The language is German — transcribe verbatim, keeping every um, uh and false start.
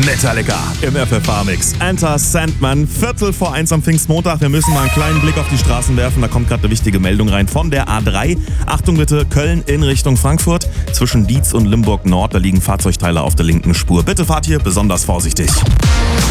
Metallica im F F A-Mix. Enter Sandman, Viertel vor eins am Pfingstmontag. Wir müssen mal einen kleinen Blick auf die Straßen werfen. Da kommt gerade eine wichtige Meldung rein von der A drei. Achtung bitte, Köln in Richtung Frankfurt. Zwischen Dietz und Limburg Nord, da liegen Fahrzeugteile auf der linken Spur. Bitte fahrt hier besonders vorsichtig.